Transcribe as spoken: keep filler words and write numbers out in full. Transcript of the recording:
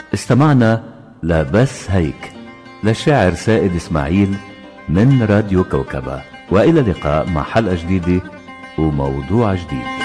استمعنا لبس هيك للشاعر سائد إسماعيل من راديو كوكبة، وإلى اللقاء مع حلقة جديدة وموضوع جديد.